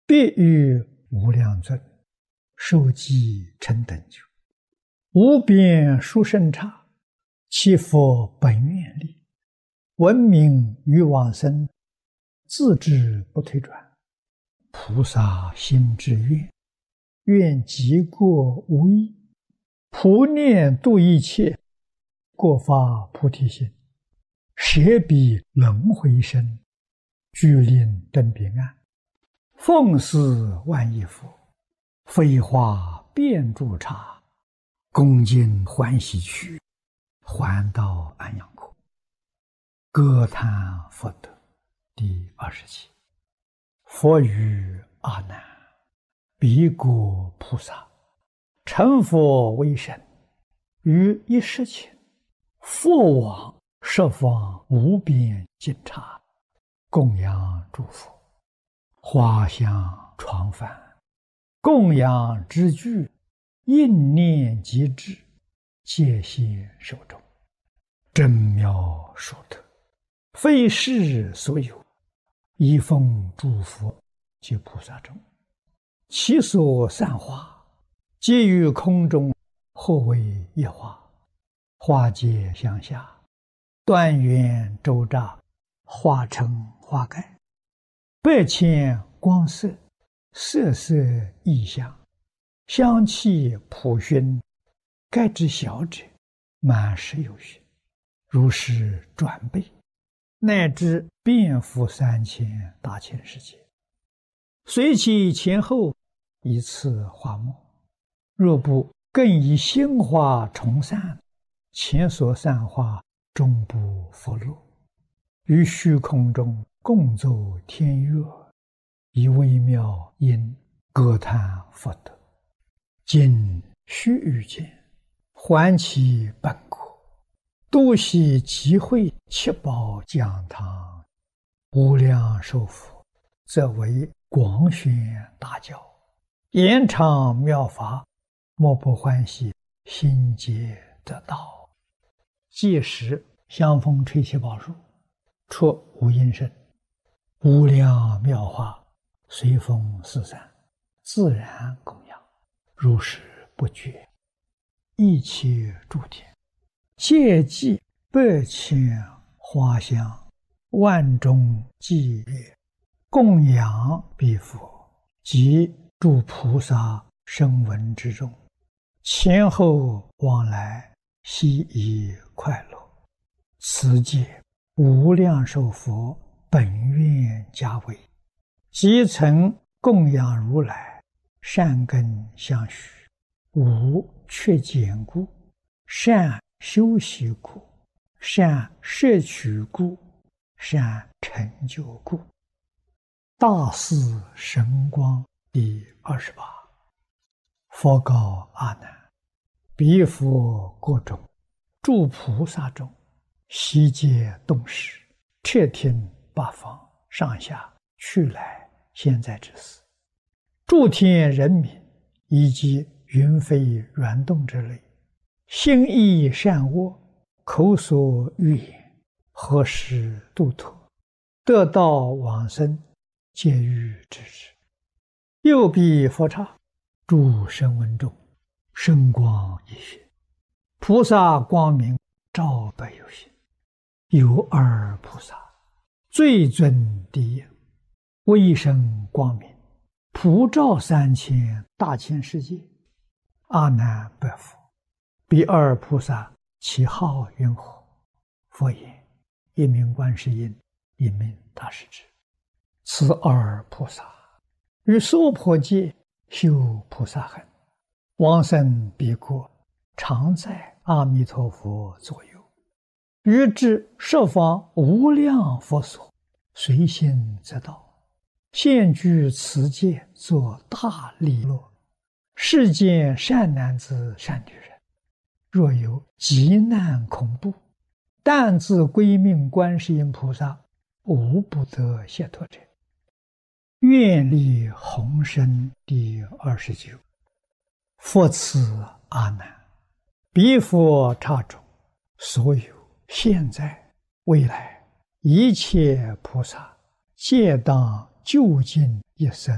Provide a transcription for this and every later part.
必欲无量尊，受记成等觉，无边殊胜刹，其佛本愿力，闻名于往生，自知不退转。菩萨心之愿，愿极过无异，普念度一切，过发菩提心，舍彼轮回身，具令登彼岸，奉事万亿佛，飞花遍诸刹，恭敬欢喜去，还到安阳国。歌叹佛德第27。佛语阿难：彼国菩萨成佛为身，于一时前，复往十方无边尽刹，供养诸佛，花香床幡，供养之具，应念即至，戒现手中，真妙殊特，非世所有，一奉诸佛及菩萨中，其所散花，皆于空中，或为一花，花皆相下，断缘周匝，化成花盖，百千光色，色色异香，香气普熏，盖之小者满10有余，如是转倍，乃至遍覆3000大千世界，随其前后一次花末，若不更以新花重散，前所散花终不复落，于虚空中共奏天乐，以微妙音歌叹佛德。今须臾间，还其本国，度悉集会七宝讲堂，无量寿佛，则为广宣大教，延长妙法，莫不欢喜，心皆得道。届时香风吹七宝树，出无音声，无量妙法随风四散，自然供养，如是不绝。一切诸天皆记百千花香，万众伎乐，供养彼佛及诸菩萨声闻之中，前后往来，悉以快乐。此界无量寿佛本愿家为，即曾供养如来，善根相续，无缺减故，善修习故，善摄取故，善成就故。大士神光第28。佛告阿难：彼佛国中，诸菩萨中，悉皆动识，彻听八方上下去来现在之事，诸天人民以及云飞软动之类，心意善恶，口所欲言，何时度脱，得道往生，皆欲知之。右彼佛刹，诸声闻中，声光一现，菩萨光明照百有心。有二菩萨，最尊第一，威声光明，普照3000大千世界。阿难白佛：彼二菩萨其号云何？佛言：一名观世音，一名大势至。此二菩萨于娑婆界修菩萨行，往生彼国，常在阿弥陀佛左右，于至十方无量佛所，随心则到，现居此界，作大利乐。世间善男子善女人，若有急难恐怖，但自归命观世音菩萨，无不得解脱者。愿力宏深第29。佛赐阿难：彼佛刹中，所有现在未来一切菩萨，皆当究竟一生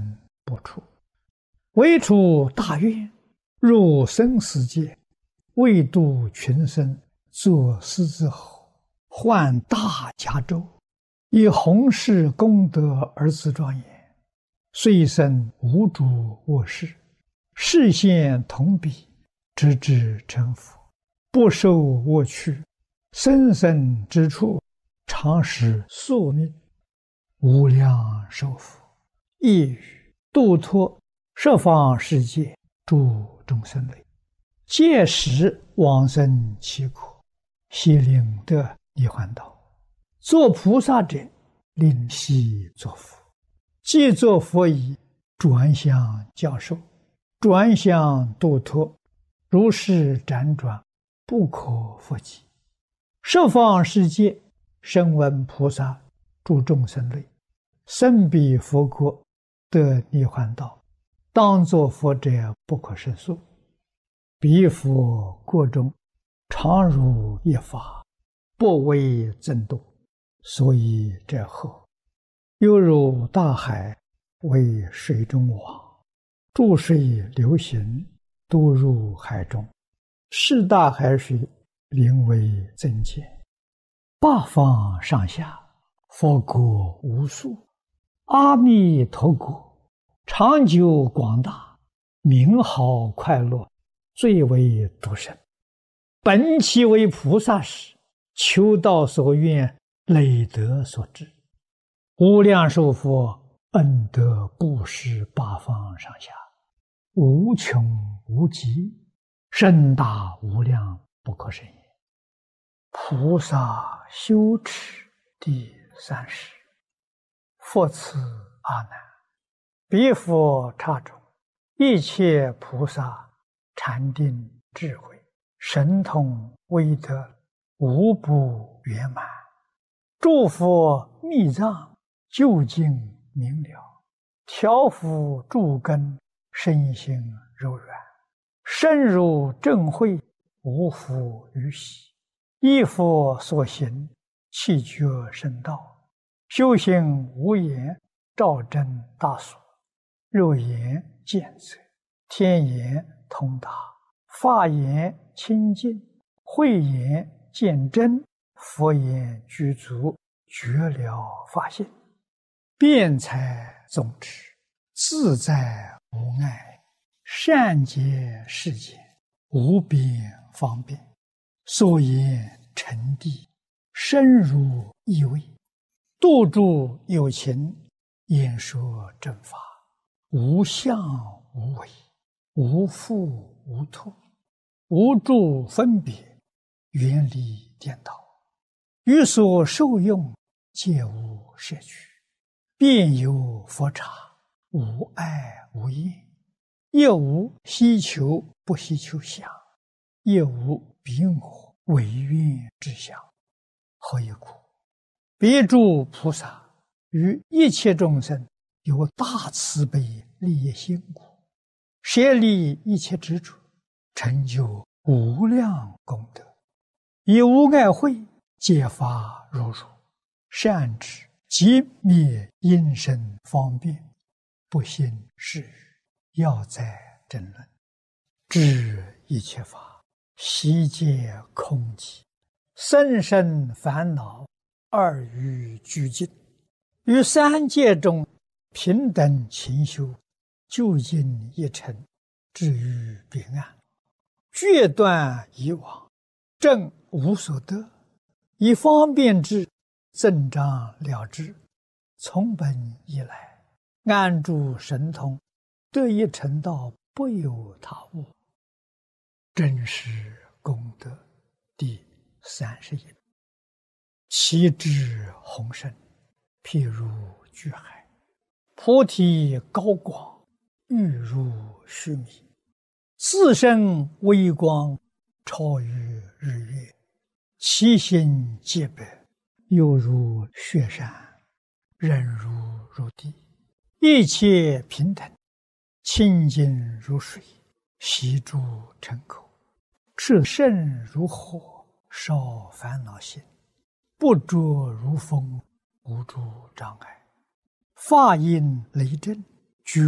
不出。唯除大愿，入生死界，为度群生，作狮子吼，换大迦州，以弘誓功德而自庄严，遂生无主卧室，视现同彼，直至成佛，不受我趣，生生之处，常使宿命，无量寿佛，一语度脱十方世界诸众生类，届时往生其苦，悉令得涅槃道。做菩萨者，令悉作佛；既作佛已，转向教授，转向度脱，如是辗转，不可复计。十方世界，声闻菩萨诸众生类，生彼佛国，得涅槃道。当作佛者不可胜数，彼佛国中，常如一法，不为增多，所以者后，犹如大海为水中网，注水流行，都入海中，是大海水名为增减。八方上下，佛国无数，阿弥陀国长久广大，名号快乐，最为独生。本其为菩萨时，求道所愿，累德所致。无量寿佛恩德布施八方上下，无穷无极，甚大无量，不可胜也。菩萨修持第30。复次阿难，彼佛刹中，一切菩萨禅定智慧神通威德，无不圆满。诸佛密藏究竟明了，调伏诸根，身心柔软，深入正慧，无复于喜。依佛所行，气觉圣道，修行无言，照真大所，肉眼见则，天眼通达，法眼清净，慧眼见真，佛眼具足，觉了法性，辩才总持，自在无碍，善解世间，无边方便，所言成谛，深入意味，度诸有情，演说正法，无相无为，无复无脱，无诸分别，远离颠倒，于所受用，皆无摄取，遍有佛刹，无碍无厌，亦无希求不希求相，亦无彼我唯愿之相。何以故？彼诸菩萨于一切众生有大慈悲利益心故，舍利一切执着，成就无量功德，以无碍慧解发如如，善知即灭因身方便，不信是语，要在争论，知一切法悉皆空寂，生生烦恼二于俱尽，于三界中平等勤修，究竟一尘，至于彼岸，决断以往，正无所得，以方便之，增长了之，从本以来，安住神通，得一成道，不有他物。真实功德第31。其智宏深，譬如巨海，菩提高广，欲如须弥，自身微光，超于日月，其心洁白，犹如雪山，忍如入地，一切平等，清净如水，悉诸尘口，炽盛如火，烧烦恼心，不着如风，无诸障碍，法音雷震，